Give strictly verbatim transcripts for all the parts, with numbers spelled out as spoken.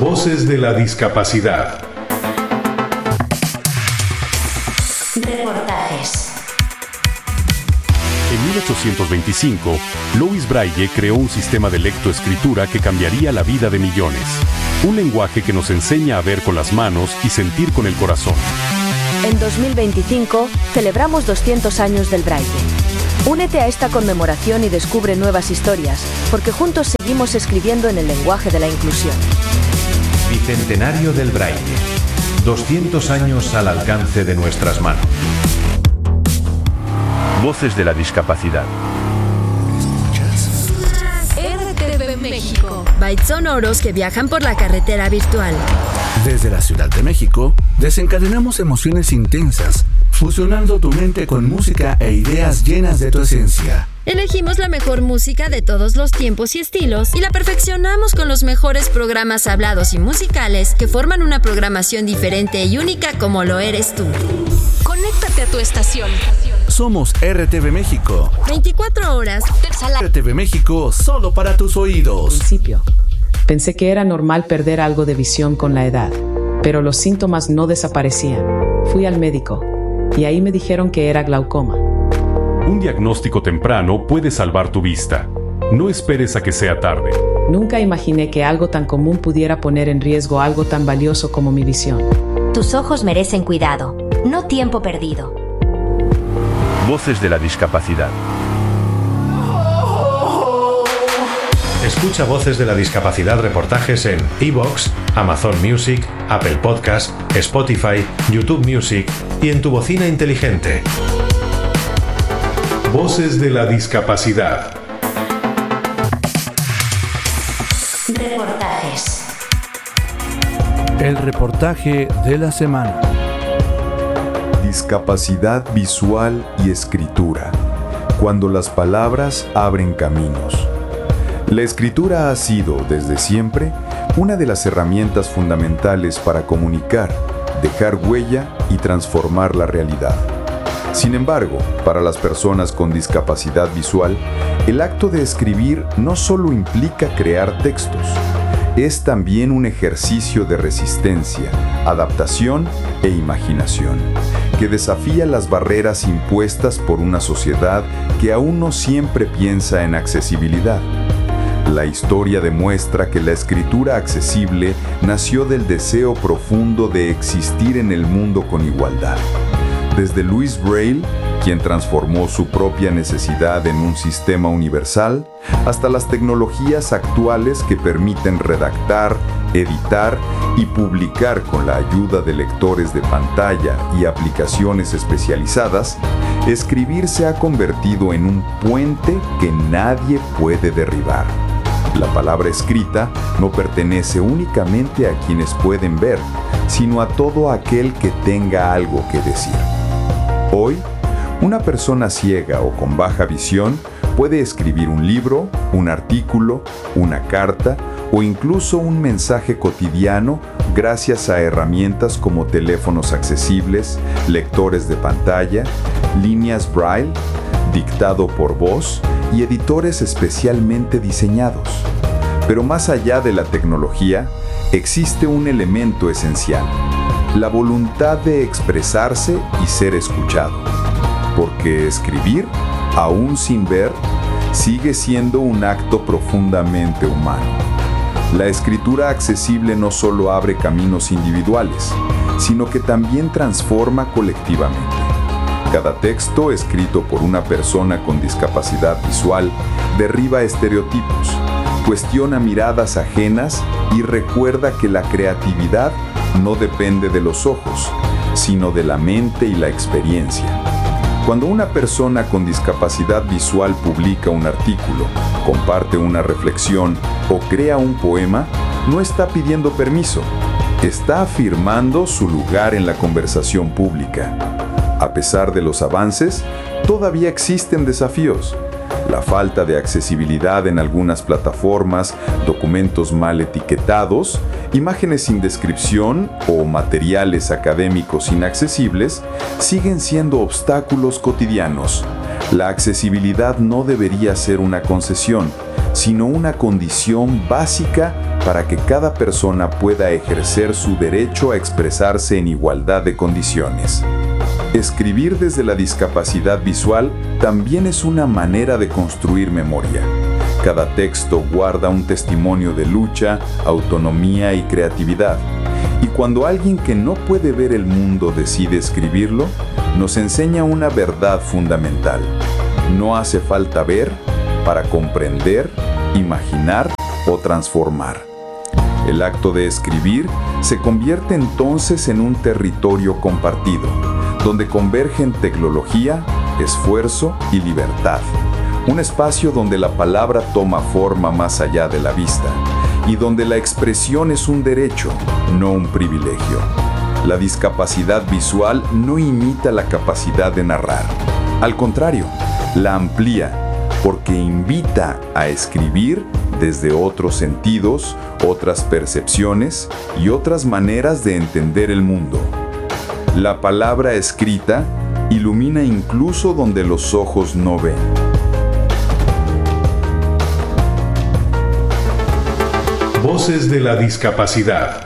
Voces de la discapacidad. Reportajes. En mil ochocientos veinticinco, Louis Braille creó un sistema de lectoescritura que cambiaría la vida de millones. Un lenguaje que nos enseña a ver con las manos y sentir con el corazón. En dos mil veinticinco, celebramos doscientos años del Braille. Únete a esta conmemoración y descubre nuevas historias, porque juntos seguimos escribiendo en el lenguaje de la inclusión. Bicentenario del Braille. doscientos años al alcance de nuestras manos. Voces de la discapacidad. R T V México. Bytes sonoros que viajan por la carretera virtual. Desde la Ciudad de México, desencadenamos emociones intensas, fusionando tu mente con música e ideas llenas de tu esencia. Elegimos la mejor música de todos los tiempos y estilos y la perfeccionamos con los mejores programas hablados y musicales que forman una programación diferente y única como lo eres tú. Conéctate a tu estación. Somos R T V México. veinticuatro horas. R T V México, solo para tus oídos. Al principio, pensé que era normal perder algo de visión con la edad, pero los síntomas no desaparecían. Fui al médico y ahí me dijeron que era glaucoma. Un diagnóstico temprano puede salvar tu vista. No esperes a que sea tarde. Nunca imaginé que algo tan común pudiera poner en riesgo algo tan valioso como mi visión. Tus ojos merecen cuidado, no tiempo perdido. Voces de la discapacidad. Escucha Voces de la Discapacidad reportajes en iVoox, Amazon Music, Apple Podcast, Spotify, YouTube Music y en tu bocina inteligente. Voces de la discapacidad. Reportajes. El reportaje de la semana. Discapacidad visual y escritura. Cuando las palabras abren caminos. La escritura ha sido, desde siempre, una de las herramientas fundamentales para comunicar, dejar huella y transformar la realidad. Sin embargo, para las personas con discapacidad visual, el acto de escribir no solo implica crear textos, es también un ejercicio de resistencia, adaptación e imaginación, que desafía las barreras impuestas por una sociedad que aún no siempre piensa en accesibilidad. La historia demuestra que la escritura accesible nació del deseo profundo de existir en el mundo con igualdad. Desde Louis Braille, quien transformó su propia necesidad en un sistema universal, hasta las tecnologías actuales que permiten redactar, editar y publicar con la ayuda de lectores de pantalla y aplicaciones especializadas, escribir se ha convertido en un puente que nadie puede derribar. La palabra escrita no pertenece únicamente a quienes pueden ver, sino a todo aquel que tenga algo que decir. Hoy, una persona ciega o con baja visión puede escribir un libro, un artículo, una carta o incluso un mensaje cotidiano gracias a herramientas como teléfonos accesibles, lectores de pantalla, líneas Braille, dictado por voz y editores especialmente diseñados. Pero más allá de la tecnología, existe un elemento esencial: la voluntad de expresarse y ser escuchado. Porque escribir, aún sin ver, sigue siendo un acto profundamente humano. La escritura accesible no solo abre caminos individuales, sino que también transforma colectivamente. Cada texto escrito por una persona con discapacidad visual derriba estereotipos, cuestiona miradas ajenas y recuerda que la creatividad no depende de los ojos, sino de la mente y la experiencia. Cuando una persona con discapacidad visual publica un artículo, comparte una reflexión o crea un poema, no está pidiendo permiso, está afirmando su lugar en la conversación pública. A pesar de los avances, todavía existen desafíos. La falta de accesibilidad en algunas plataformas, documentos mal etiquetados, imágenes sin descripción o materiales académicos inaccesibles siguen siendo obstáculos cotidianos. La accesibilidad no debería ser una concesión, sino una condición básica para que cada persona pueda ejercer su derecho a expresarse en igualdad de condiciones. Escribir desde la discapacidad visual también es una manera de construir memoria. Cada texto guarda un testimonio de lucha, autonomía y creatividad. Y cuando alguien que no puede ver el mundo decide escribirlo, nos enseña una verdad fundamental. No hace falta ver para comprender, imaginar o transformar. El acto de escribir se convierte entonces en un territorio compartido, donde convergen tecnología, esfuerzo y libertad. Un espacio donde la palabra toma forma más allá de la vista y donde la expresión es un derecho, no un privilegio. La discapacidad visual no imita la capacidad de narrar. Al contrario, la amplía, porque invita a escribir desde otros sentidos, otras percepciones y otras maneras de entender el mundo. La palabra escrita ilumina incluso donde los ojos no ven. Voces de la discapacidad.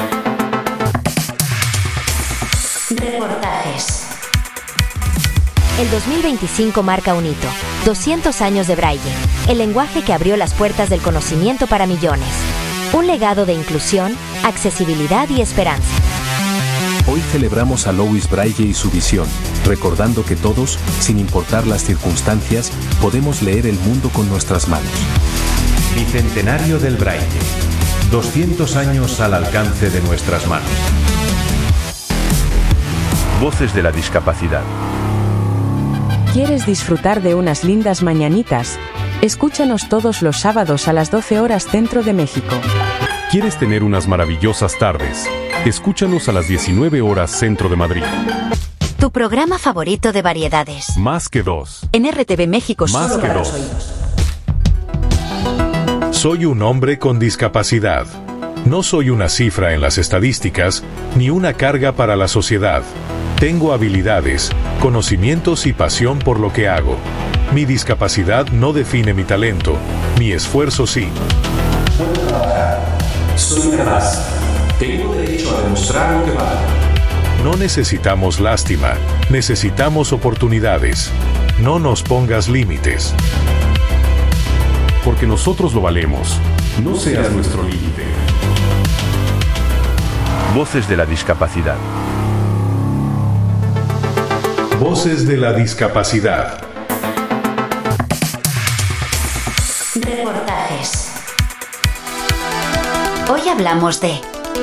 Reportajes. El dos mil veinticinco marca un hito. doscientos años de Braille, el lenguaje que abrió las puertas del conocimiento para millones. Un legado de inclusión, accesibilidad y esperanza. Hoy celebramos a Louis Braille y su visión, recordando que todos, sin importar las circunstancias, podemos leer el mundo con nuestras manos. Bicentenario del Braille. doscientos años al alcance de nuestras manos. Voces de la discapacidad. ¿Quieres disfrutar de unas lindas mañanitas? Escúchanos todos los sábados a las doce horas Centro de México. ¿Quieres tener unas maravillosas tardes? Escúchanos a las diecinueve horas Centro de Madrid. Tu programa favorito de variedades. Más que dos. En R T V México. Más solo que para dos. los oídos. Soy un hombre con discapacidad. No soy una cifra en las estadísticas, ni una carga para la sociedad. Tengo habilidades, conocimientos y pasión por lo que hago. Mi discapacidad no define mi talento, mi esfuerzo sí. Puedo trabajar. Soy capaz. Tengo derecho a demostrar lo que valgo. No necesitamos lástima, necesitamos oportunidades. No nos pongas límites. Porque nosotros lo valemos. No seas nuestro límite. Voces de la discapacidad. Voces de la discapacidad. Reportajes. Hoy hablamos de...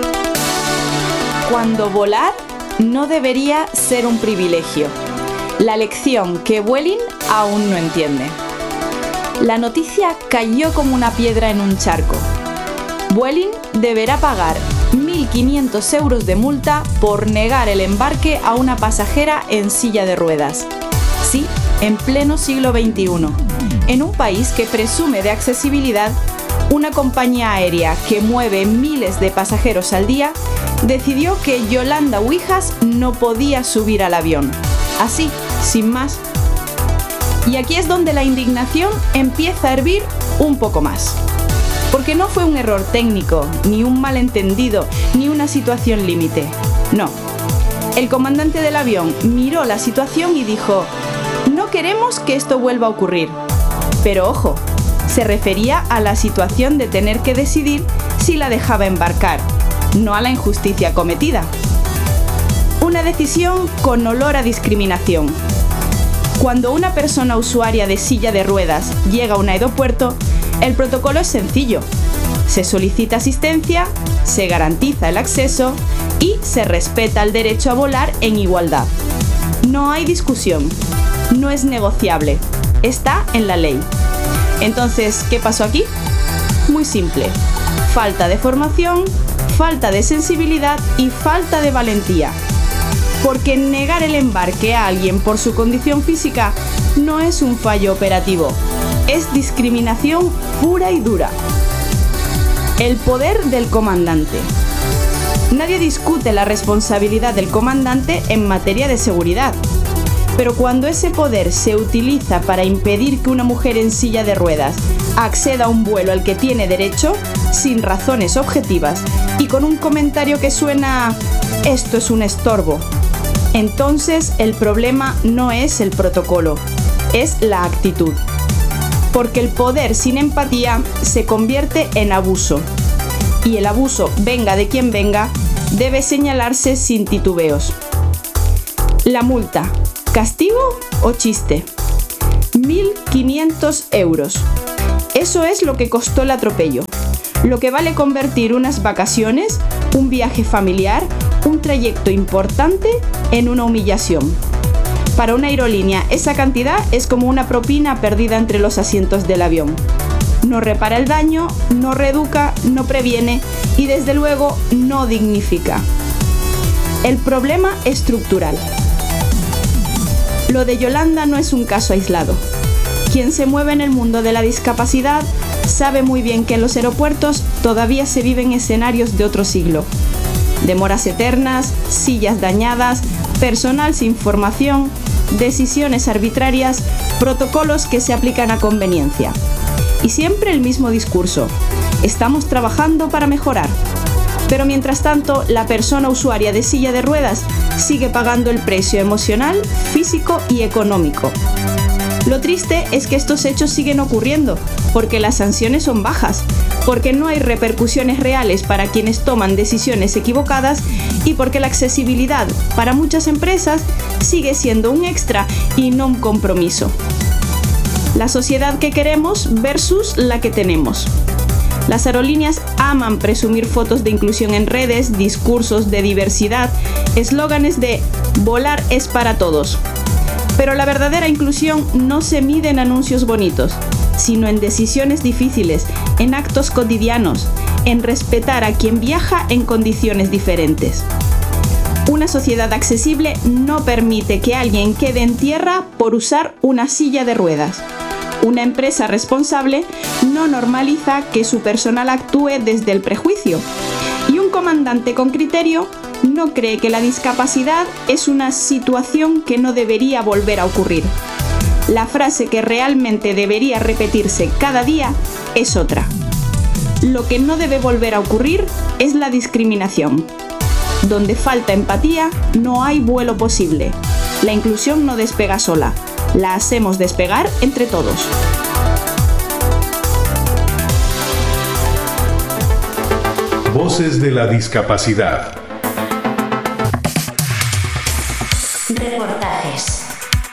Cuando volar no debería ser un privilegio. La lección que Vueling aún no entiende. La noticia cayó como una piedra en un charco. Vueling deberá pagar mil quinientos euros de multa por negar el embarque a una pasajera en silla de ruedas. Sí, en pleno siglo veintiuno. En un país que presume de accesibilidad, una compañía aérea que mueve miles de pasajeros al día decidió que Yolanda Huijas no podía subir al avión. Así, sin más. Y aquí es donde la indignación empieza a hervir un poco más. Porque no fue un error técnico, ni un malentendido, ni una situación límite. No. El comandante del avión miró la situación y dijo: no queremos que esto vuelva a ocurrir. Pero ojo, se refería a la situación de tener que decidir si la dejaba embarcar, no a la injusticia cometida. Una decisión con olor a discriminación. Cuando una persona usuaria de silla de ruedas llega a un aeropuerto, el protocolo es sencillo. Se solicita asistencia, se garantiza el acceso y se respeta el derecho a volar en igualdad. No hay discusión, no es negociable, está en la ley. Entonces, ¿qué pasó aquí? Muy simple. Falta de formación, falta de sensibilidad y falta de valentía. Porque negar el embarque a alguien por su condición física no es un fallo operativo, es discriminación pura y dura. El poder del comandante. Nadie discute la responsabilidad del comandante en materia de seguridad, Pero cuando ese poder se utiliza para impedir que una mujer en silla de ruedas acceda a un vuelo al que tiene derecho, sin razones objetivas y con un comentario que suena «esto es un estorbo», entonces el problema no es el protocolo, es la actitud. Porque el poder sin empatía se convierte en abuso. Y el abuso, venga de quien venga, debe señalarse sin titubeos. La multa, ¿castigo o chiste? mil quinientos euros. Eso es lo que costó el atropello. Lo que vale convertir unas vacaciones, un viaje familiar, un trayecto importante en una humillación. Para una aerolínea, esa cantidad es como una propina perdida entre los asientos del avión. No repara el daño, no reeduca, no previene y desde luego no dignifica. El problema estructural. Lo de Yolanda no es un caso aislado. Quien se mueve en el mundo de la discapacidad sabe muy bien que en los aeropuertos todavía se viven escenarios de otro siglo. Demoras eternas, sillas dañadas, personal sin formación, decisiones arbitrarias, protocolos que se aplican a conveniencia. Y siempre el mismo discurso. Estamos trabajando para mejorar. Pero mientras tanto, la persona usuaria de silla de ruedas sigue pagando el precio emocional, físico y económico. Lo triste es que estos hechos siguen ocurriendo, porque las sanciones son bajas, porque no hay repercusiones reales para quienes toman decisiones equivocadas y porque la accesibilidad para muchas empresas sigue siendo un extra y no un compromiso. La sociedad que queremos versus la que tenemos. Las aerolíneas aman presumir fotos de inclusión en redes, discursos de diversidad, eslóganes de volar es para todos. Pero la verdadera inclusión no se mide en anuncios bonitos, sino en decisiones difíciles, en actos cotidianos, en respetar a quien viaja en condiciones diferentes. Una sociedad accesible no permite que alguien quede en tierra por usar una silla de ruedas. Una empresa responsable no normaliza que su personal actúe desde el prejuicio. Y un comandante con criterio no cree que la discapacidad es una situación que no debería volver a ocurrir. La frase que realmente debería repetirse cada día es otra. Lo que no debe volver a ocurrir es la discriminación. Donde falta empatía, no hay vuelo posible. La inclusión no despega sola. La hacemos despegar entre todos. Voces de la discapacidad. Reportajes.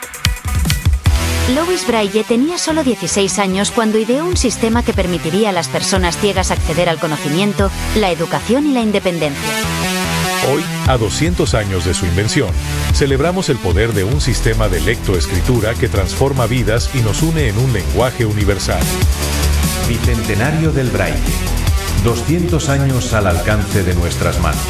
Louis Braille tenía solo dieciséis años cuando ideó un sistema que permitiría a las personas ciegas acceder al conocimiento, la educación y la independencia. Hoy, a doscientos años de su invención, celebramos el poder de un sistema de lectoescritura que transforma vidas y nos une en un lenguaje universal. Bicentenario del Braille. doscientos años al alcance de nuestras manos.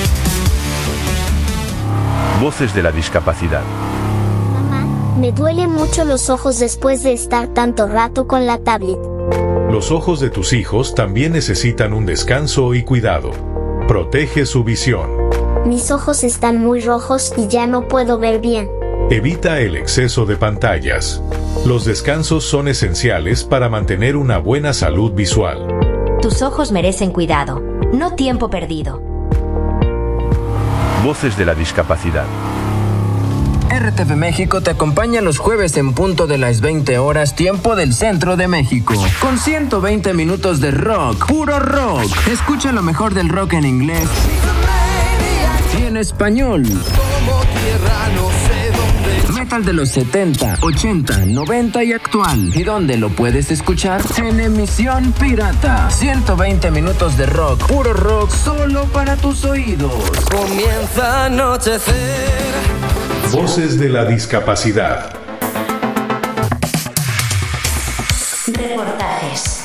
Voces de la discapacidad. Mamá, me duelen mucho los ojos después de estar tanto rato con la tablet. Los ojos de tus hijos también necesitan un descanso y cuidado. Protege su visión. Mis ojos están muy rojos y ya no puedo ver bien. Evita el exceso de pantallas. Los descansos son esenciales para mantener una buena salud visual. Tus ojos merecen cuidado, no tiempo perdido. Voces de la discapacidad. R T V México te acompaña los jueves en punto de las veinte horas, tiempo del centro de México. Con ciento veinte minutos de rock, puro rock. Escucha lo mejor del rock en inglés y en español. Metal de los setenta, ochenta, noventa y actual. ¿Y dónde lo puedes escuchar? En emisión pirata. ciento veinte minutos de rock, puro rock, solo para tus oídos. Comienza a anochecer. Voces de la discapacidad. Reportajes.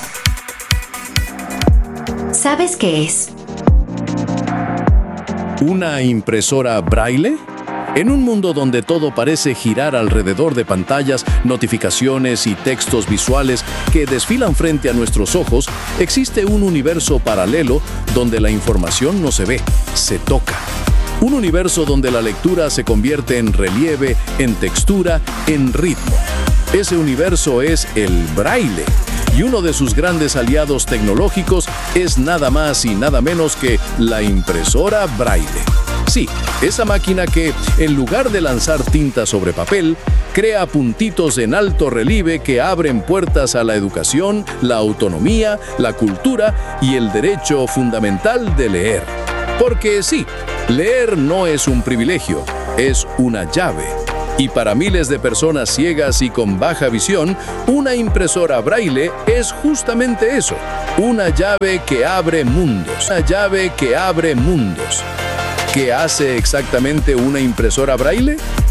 ¿Sabes qué es? ¿Una impresora Braille? En un mundo donde todo parece girar alrededor de pantallas, notificaciones y textos visuales que desfilan frente a nuestros ojos, existe un universo paralelo donde la información no se ve, se toca. Un universo donde la lectura se convierte en relieve, en textura, en ritmo. Ese universo es el braille. Y uno de sus grandes aliados tecnológicos es nada más y nada menos que la impresora braille. Sí, esa máquina que, en lugar de lanzar tinta sobre papel, crea puntitos en alto relieve que abren puertas a la educación, la autonomía, la cultura y el derecho fundamental de leer. Porque sí, leer no es un privilegio, es una llave. Y para miles de personas ciegas y con baja visión, una impresora braille es justamente eso, una llave que abre mundos, una llave que abre mundos. ¿Qué hace exactamente una impresora braille?